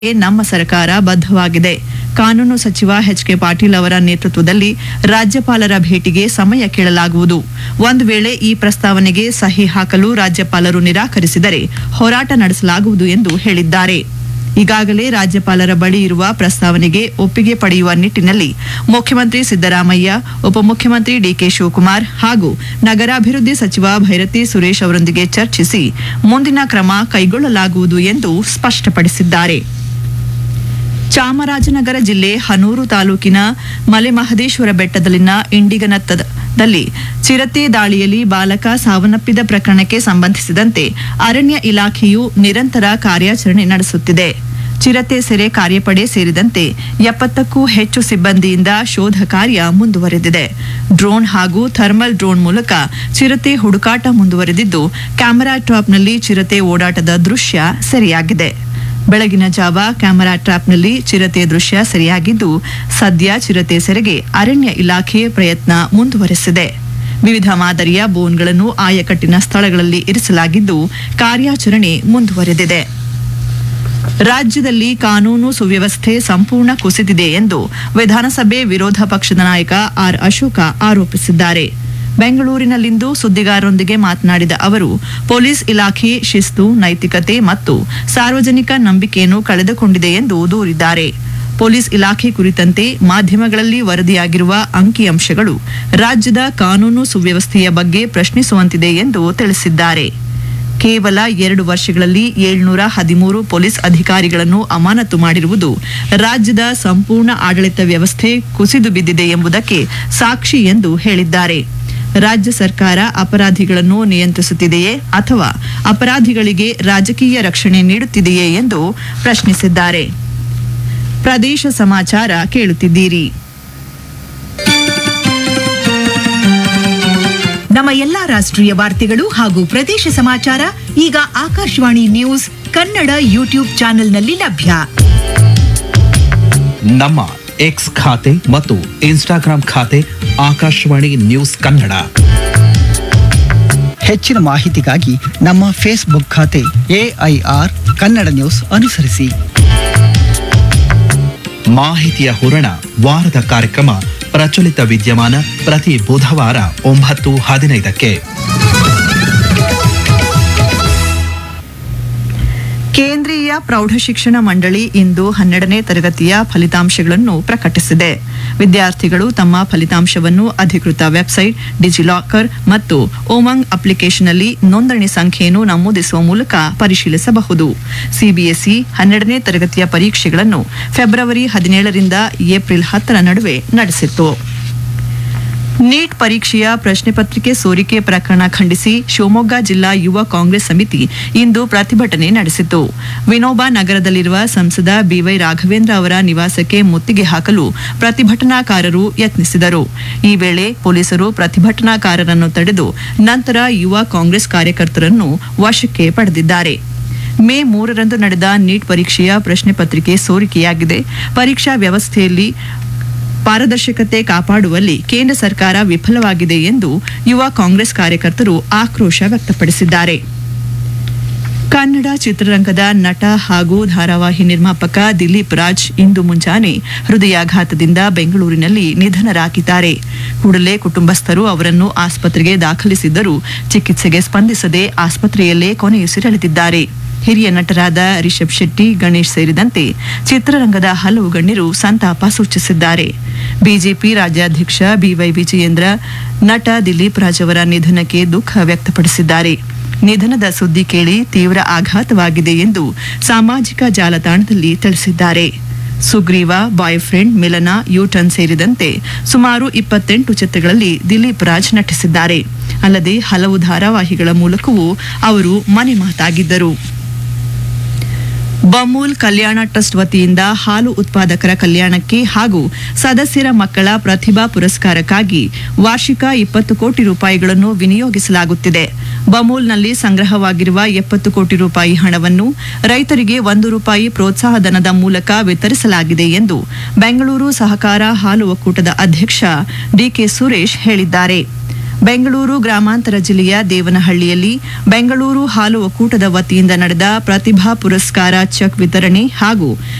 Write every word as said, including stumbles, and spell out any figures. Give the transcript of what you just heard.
ನಮ್ಮ ಸರ್ಕಾರ ಬದ್ಧವಾಗಿದೆ. ಕಾನೂನು ಸಚಿವ ಎಚ್ ಕೆ ಪಾಟೀಲ್ ಅವರ ನೇತೃತ್ವದಲ್ಲಿ ರಾಜ್ಯಪಾಲರ ಭೇಟಿಗೆ ಸಮಯ ಕೇಳಲಾಗುವುದು. ಒಂದು ವೇಳೆ ಈ ಪ್ರಸ್ತಾವನೆಗೆ ಸಹಿ ಹಾಕಲು ರಾಜ್ಯಪಾಲರು ನಿರಾಕರಿಸಿದರೆ ಹೋರಾಟ ನಡೆಸಲಾಗುವುದು ಎಂದು ಹೇಳಿದ್ದಾರೆ. ಈಗಾಗಲೇ ರಾಜ್ಯಪಾಲರ ಬಳಿ ಇರುವ ಪ್ರಸ್ತಾವನೆಗೆ ಒಪ್ಪಿಗೆ ಪಡೆಯುವ ನಿಟ್ಟಿನಲ್ಲಿ ಮುಖ್ಯಮಂತ್ರಿ ಸಿದ್ದರಾಮಯ್ಯ, ಉಪಮುಖ್ಯಮಂತ್ರಿ ಡಿಕೆ ಶಿವಕುಮಾರ್ ಹಾಗೂ ನಗರಾಭಿವೃದ್ಧಿ ಸಚಿವ ಭೈರತಿ ಸುರೇಶ್ ಅವರೊಂದಿಗೆ ಚರ್ಚಿಸಿ ಮುಂದಿನ ಕ್ರಮ ಕೈಗೊಳ್ಳಲಾಗುವುದು ಎಂದು ಸ್ಪಷ್ಟಪಡಿಸಿದ್ದಾರೆ. ಚಾಮರಾಜನಗರ ಜಿಲ್ಲೆ ಹನೂರು ತಾಲೂಕಿನ ಮಲೆಮಹದೇಶ್ವರ ಬೆಟ್ಟದಲ್ಲಿನ ಇಂಡಿಗನತ್ತದಲ್ಲಿ ಚಿರತೆ ದಾಳಿಯಲ್ಲಿ ಬಾಲಕ ಸಾವನ್ನಪ್ಪಿದ ಪ್ರಕರಣಕ್ಕೆ ಸಂಬಂಧಿಸಿದಂತೆ ಅರಣ್ಯ ಇಲಾಖೆಯು ನಿರಂತರ ಕಾರ್ಯಾಚರಣೆ ನಡೆಸುತ್ತಿದೆ. ಚಿರತೆ ಸೆರೆ ಕಾರ್ಯಪಡೆ ಸೇರಿದಂತೆ ಎಪ್ಪತ್ತಕ್ಕೂ ಹೆಚ್ಚು ಸಿಬ್ಬಂದಿಯಿಂದ ಶೋಧ ಕಾರ್ಯ ಮುಂದುವರೆದಿದೆ. ಡ್ರೋನ್ ಹಾಗೂ ಥರ್ಮಲ್ ಡ್ರೋನ್ ಮೂಲಕ ಚಿರತೆ ಹುಡುಕಾಟ ಮುಂದುವರೆದಿದ್ದು, ಕ್ಯಾಮೆರಾ ಟ್ರಾಪ್ನಲ್ಲಿ ಚಿರತೆ ಓಡಾಟದ ದೃಶ್ಯ ಸೆರೆಯಾಗಿದೆ. ಬೆಳಗಿನ ಜಾವ ಕ್ಯಾಮೆರಾ ಟ್ರಾಪ್ನಲ್ಲಿ ಚಿರತೆ ದೃಶ್ಯ ಸೆರೆಯಾಗಿದ್ದು, ಸದ್ಯ ಚಿರತೆ ಸೆರೆಗೆ ಅರಣ್ಯ ಇಲಾಖೆ ಪ್ರಯತ್ನ ಮುಂದುವರೆಸಿದೆ. ವಿವಿಧ ಮಾದರಿಯ ಬೋನ್ಗಳನ್ನು ಆಯಕಟ್ಟಿನ ಸ್ಥಳಗಳಲ್ಲಿ ಇರಿಸಲಾಗಿದ್ದು, ಕಾರ್ಯಾಚರಣೆ ಮುಂದುವರೆದಿದೆ. ರಾಜ್ಯದಲ್ಲಿ ಕಾನೂನು ಸುವ್ಯವಸ್ಥೆ ಸಂಪೂರ್ಣ ಕುಸಿದಿದೆ ಎಂದು ವಿಧಾನಸಭೆ ವಿರೋಧ ಪಕ್ಷದ ನಾಯಕ ಆರ್ ಅಶೋಕ ಆರೋಪಿಸಿದ್ದಾರೆ. ಬೆಂಗಳೂರಿನಲ್ಲಿಂದು ಸುದ್ದಿಗಾರರೊಂದಿಗೆ ಮಾತನಾಡಿದ ಅವರು, ಪೊಲೀಸ್ ಇಲಾಖೆ ಶಿಸ್ತು, ನೈತಿಕತೆ ಮತ್ತು ಸಾರ್ವಜನಿಕ ನಂಬಿಕೆಯನ್ನು ಕಳೆದುಕೊಂಡಿದೆ ಎಂದು ದೂರಿದ್ದಾರೆ. ಪೊಲೀಸ್ ಇಲಾಖೆ ಕುರಿತಂತೆ ಮಾಧ್ಯಮಗಳಲ್ಲಿ ವರದಿಯಾಗಿರುವ ಅಂಕಿಅಂಶಗಳು ರಾಜ್ಯದ ಕಾನೂನು ಸುವ್ಯವಸ್ಥೆಯ ಬಗ್ಗೆ ಪ್ರಶ್ನಿಸುವಂತಿದೆ ಎಂದು ತಿಳಿಸಿದ್ದಾರೆ. ಕೇವಲ ಎರಡು ವರ್ಷಗಳಲ್ಲಿ ಏಳ್ನೂರ ಹದಿಮೂರು ಪೊಲೀಸ್ ಅಧಿಕಾರಿಗಳನ್ನು ಅಮಾನತು ಮಾಡಿರುವುದು ರಾಜ್ಯದ ಸಂಪೂರ್ಣ ಆಡಳಿತ ವ್ಯವಸ್ಥೆ ಕುಸಿದು ಬಿದ್ದಿದೆ ಎಂಬುದಕ್ಕೆ ಸಾಕ್ಷಿ ಎಂದು ಹೇಳಿದ್ದಾರೆ. ರಾಜ್ಯ ಸರ್ಕಾರ ಅಪರಾಧಿಗಳನ್ನು ನಿಯಂತ್ರಿಸುತ್ತಿದೆಯೇ ಅಥವಾ ಅಪರಾಧಿಗಳಿಗೆ ರಾಜಕೀಯ ರಕ್ಷಣೆ ನೀಡುತ್ತಿದೆಯೇ ಎಂದು ಪ್ರಶ್ನಿಸಿದ್ದಾರೆ. ಪ್ರದೇಶ ಸಮಾಚಾರ ಕೇಳುತ್ತಿದ್ದೀರಿ. ನಮ್ಮ ಎಲ್ಲಾ ರಾಷ್ಟ್ರೀಯ ವಾರ್ತೆಗಳು ಹಾಗೂ ಪ್ರದೇಶ ಸಮಾಚಾರ ಈಗ ಆಕಾಶವಾಣಿ ನ್ಯೂಸ್ ಕನ್ನಡ ಯೂಟ್ಯೂಬ್ ಚಾನೆಲ್ನಲ್ಲಿ ಲಭ್ಯ. ನಮ್ಮ ಎಕ್ಸ್ ಖಾತೆ ಮತ್ತು ಇನ್ಸ್ಟಾಗ್ರಾಂ ಖಾತೆ ಆಕಾಶವಾಣಿ ನ್ಯೂಸ್ ಕನ್ನಡ. ಹೆಚ್ಚಿನ ಮಾಹಿತಿಗಾಗಿ ನಮ್ಮ ಫೇಸ್ಬುಕ್ ಖಾತೆ ಎಐಆರ್ ಕನ್ನಡ ನ್ಯೂಸ್ ಅನುಸರಿಸಿ. ಮಾಹಿತಿಯ ಹೂರಣ ವಾರದ ಕಾರ್ಯಕ್ರಮ ಪ್ರಚಲಿತ ವಿದ್ಯಮಾನ ಪ್ರತಿ ಬುಧವಾರ ಒಂಬತ್ತು ಹದಿನೈದಕ್ಕೆ. ಕೇಂದ್ರೀಯ ಪ್ರೌಢಶಿಕ್ಷಣ ಮಂಡಳಿ ಇಂದು ಹನ್ನೆರಡನೇ ತರಗತಿಯ ಫಲಿತಾಂಶಗಳನ್ನು ಪ್ರಕಟಿಸಿದೆ. ವಿದ್ಯಾರ್ಥಿಗಳು ತಮ್ಮ ಫಲಿತಾಂಶವನ್ನು ಅಧಿಕೃತ ವೆಬ್ಸೈಟ್, ಡಿಜಿಲಾಕರ್ ಮತ್ತು ಉಮಂಗ್ ಅಪ್ಲಿಕೇಶನ್ನಲ್ಲಿ ನೋಂದಣಿ ಸಂಖ್ಯೆಯನ್ನು ನಮೂದಿಸುವ ಮೂಲಕ ಪರಿಶೀಲಿಸಬಹುದು. ಸಿಬಿಎಸ್ಇ ಹನ್ನೆರಡನೇ ತರಗತಿಯ ಪರೀಕ್ಷೆಗಳನ್ನು ಫೆಬ್ರವರಿ ಹದಿನೇಳರಿಂದ ಏಪ್ರಿಲ್ ಹತ್ತರ ನಡುವೆ ನಡೆಸಿತ್ತು. ನೀಟ್ ಪರೀಕ್ಷೆಯ ಪ್ರಶ್ನೆ ಪತ್ರಿಕೆ ಸೋರಿಕೆ ಪ್ರಕರಣ ಖಂಡಿಸಿ ಶಿವಮೊಗ್ಗ ಜಿಲ್ಲಾ ಯುವ ಕಾಂಗ್ರೆಸ್ ಸಮಿತಿ ಇಂದು ಪ್ರತಿಭಟನೆ ನಡೆಸಿತು. ವಿನೋಬ ನಗರದಲ್ಲಿರುವ ಸಂಸದ ಬಿವೈ ರಾಘವೇಂದ್ರ ಅವರ ನಿವಾಸಕ್ಕೆ ಮುತ್ತಿಗೆ ಹಾಕಲು ಪ್ರತಿಭಟನಾಕಾರರು ಯತ್ನಿಸಿದರು. ಈ ವೇಳೆ ಪೊಲೀಸರು ಪ್ರತಿಭಟನಾಕಾರರನ್ನು ತಡೆದು ನಂತರ ಯುವ ಕಾಂಗ್ರೆಸ್ ಕಾರ್ಯಕರ್ತರನ್ನು ವಶಕ್ಕೆ ಪಡೆದಿದ್ದಾರೆ. ಮೇ ಮೂರರಂದು ನಡೆದ ನೀಟ್ ಪರೀಕ್ಷೆಯ ಪ್ರಶ್ನೆ ಪತ್ರಿಕೆ ಸೋರಿಕೆಯಾಗಿದೆ. ಪರೀಕ್ಷಾ ವ್ಯವಸ್ಥೆಯಲ್ಲಿ ಪಾರದರ್ಶಕತೆ ಕಾಪಾಡುವಲ್ಲಿ ಕೇಂದ್ರ ಸರ್ಕಾರ ವಿಫಲವಾಗಿದೆ ಎಂದು ಯುವ ಕಾಂಗ್ರೆಸ್ ಕಾರ್ಯಕರ್ತರು ಆಕ್ರೋಶ ವ್ಯಕ್ತಪಡಿಸಿದ್ದಾರೆ. ಕನ್ನಡ ಚಿತ್ರರಂಗದ ನಟ ಹಾಗೂ ಧಾರಾವಾಹಿ ನಿರ್ಮಾಪಕ ದಿಲೀಪ್ ರಾಜ್ ಇಂದು ಮುಂಜಾನೆ ಹೃದಯಾಘಾತದಿಂದ ಬೆಂಗಳೂರಿನಲ್ಲಿ ನಿಧನರಾಗಿದ್ದಾರೆ. ಕೂಡಲೇ ಕುಟುಂಬಸ್ಥರು ಅವರನ್ನು ಆಸ್ಪತ್ರೆಗೆ ದಾಖಲಿಸಿದ್ದರೂ ಚಿಕಿತ್ಸೆಗೆ ಸ್ಪಂದಿಸದೆ ಆಸ್ಪತ್ರೆಯಲ್ಲೇ ಕೊನೆಯುಸಿರೆಳೆದಿದ್ದಾರೆ. ಹಿರಿಯ ನಟರಾದ ರಿಷಬ್ ಶೆಟ್ಟಿ, ಗಣೇಶ್ ಸೇರಿದಂತೆ ಚಿತ್ರರಂಗದ ಹಲವು ಗಣ್ಯರು ಸಂತಾಪ ಸೂಚಿಸಿದ್ದಾರೆ. ಬಿಜೆಪಿ ರಾಜ್ಯಾಧ್ಯಕ್ಷ ಬಿವೈ ವಿಜಯೇಂದ್ರ ನಟ ದಿಲೀಪ್ ರಾಜ್ ಅವರ ನಿಧನಕ್ಕೆ ದುಃಖ ವ್ಯಕ್ತಪಡಿಸಿದ್ದಾರೆ. ನಿಧನದ ಸುದ್ದಿ ಕೇಳಿ ತೀವ್ರ ಆಘಾತವಾಗಿದೆ ಎಂದು ಸಾಮಾಜಿಕ ಜಾಲತಾಣದಲ್ಲಿ ತಿಳಿಸಿದ್ದಾರೆ. ಸುಗ್ರೀವ, ಬಾಯ್ ಫ್ರೆಂಡ್, ಮಿಲನ, ಯೂಟರ್ನ್ ಸೇರಿದಂತೆ ಸುಮಾರು ಇಪ್ಪತ್ತೆಂಟು ಚಿತ್ರಗಳಲ್ಲಿ ದಿಲೀಪ್ ರಾಜ್ ನಟಿಸಿದ್ದಾರೆ. ಅಲ್ಲದೆ ಹಲವು ಧಾರಾವಾಹಿಗಳ ಮೂಲಕವೂ ಅವರು ಮನೆ ಮಾತಾಗಿದ್ದರು. ಬಮೂಲ್ ಕಲ್ಯಾಣ ಟ್ರಸ್ಟ್ ವತಿಯಿಂದ ಹಾಲು ಉತ್ಪಾದಕರ ಕಲ್ಯಾಣಕ್ಕೆ ಹಾಗೂ ಸದಸ್ಯರ ಮಕ್ಕಳ ಪ್ರತಿಭಾ ಪುರಸ್ಕಾರಕ್ಕಾಗಿ ವಾರ್ಷಿಕ ಇಪ್ಪತ್ತು ಕೋಟಿ ರೂಪಾಯಿಗಳನ್ನು ವಿನಿಯೋಗಿಸಲಾಗುತ್ತಿದೆ. ಬಮೂಲ್ನಲ್ಲಿ ಸಂಗ್ರಹವಾಗಿರುವ ಎಪ್ಪತ್ತು ಕೋಟಿ ರೂಪಾಯಿ ಹಣವನ್ನು ರೈತರಿಗೆ ಒಂದು ರೂಪಾಯಿ ಪ್ರೋತ್ಸಾಹಧನದ ಮೂಲಕ ವಿತರಿಸಲಾಗಿದೆ ಎಂದು ಬೆಂಗಳೂರು ಸಹಕಾರ ಹಾಲು ಒಕ್ಕೂಟದ ಅಧ್ಯಕ್ಷ ಡಿಕೆ ಸುರೇಶ್ ಹೇಳಿದ್ದಾರೆ. ಬೆಂಗಳೂರು ಗ್ರಾಮಾಂತರ ಜಿಲ್ಲೆಯ ದೇವನಹಳ್ಳಿಯಲ್ಲಿ ಬೆಂಗಳೂರು ಹಾಲು ಒಕ್ಕೂಟದ ವತಿಯಿಂದ ನಡೆದ ಪ್ರತಿಭಾ ಪುರಸ್ಕಾರ ಚೆಕ್ ವಿತರಣೆ ಹಾಗೂ